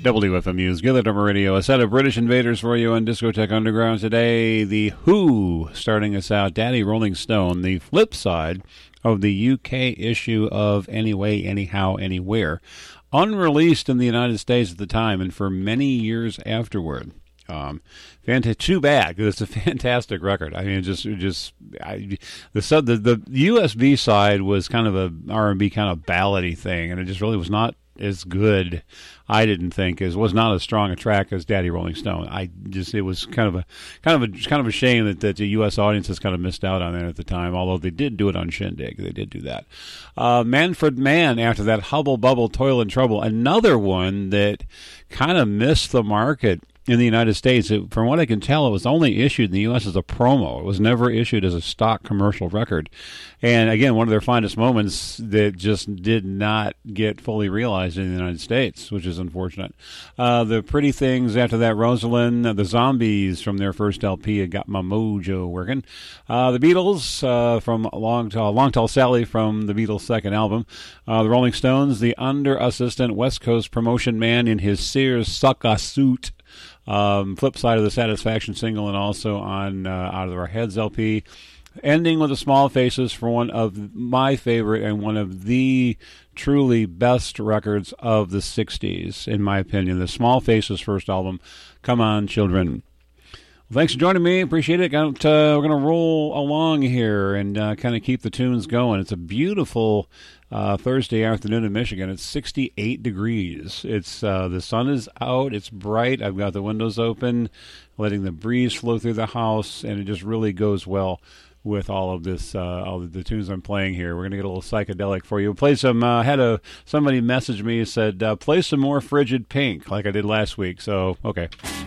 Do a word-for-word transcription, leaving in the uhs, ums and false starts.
W F M U's Gillett Radio, a set of British invaders for you on Discotheque Underground today. The Who starting us out, Daddy Rolling Stone, the flip side of the U K issue of Anyway, Anyhow, Anywhere, unreleased in the United States at the time and for many years afterward. Um, fantastic, too bad, because it's a fantastic record. I mean, it just, it just I, the, the the U S B side was kind of a R and B kind of ballady thing, and it just really was not as good, I didn't think, as was not as strong a track as Daddy Rolling Stone. I just, it was kind of a kind of a kind of a shame that, that the U S audience has kind of missed out on that at the time, although they did do it on Shindig. They did do that. Uh, Manfred Mann, after that, Hubble Bubble, Toil and Trouble, another one that kind of missed the market in the United States. It, from what I can tell, it was only issued in the U S as a promo. It was never issued as a stock commercial record. And again, one of their finest moments that just did not get fully realized in the United States, which is unfortunate. Uh, the Pretty Things after that, Rosalind, uh, the Zombies from their first L P, I Got My Mojo Working. Uh, the Beatles uh, from Long Tall, Long Tall Sally from the Beatles' second album. Uh, the Rolling Stones, the Under Assistant West Coast promotion man in his Sears sucker suit. Um, flip side of the Satisfaction single, and also on uh, Out of Our Heads L P. Ending with the Small Faces for one of my favorite and one of the truly best records of the sixties, in my opinion. The Small Faces first album, Come On Children. Well, thanks for joining me. Appreciate it. Got, uh, we're going to roll along here and uh, kind of keep the tunes going. It's a beautiful uh, Thursday afternoon in Michigan. It's sixty-eight degrees. It's uh, the sun is out. It's bright. I've got the windows open, letting the breeze flow through the house, and it just really goes well with all of this, uh, all of the tunes I'm playing here. We're going to get a little psychedelic for you. Play some, uh, had a, somebody message me and said, uh, play some more Frigid Pink like I did last week. So, okay.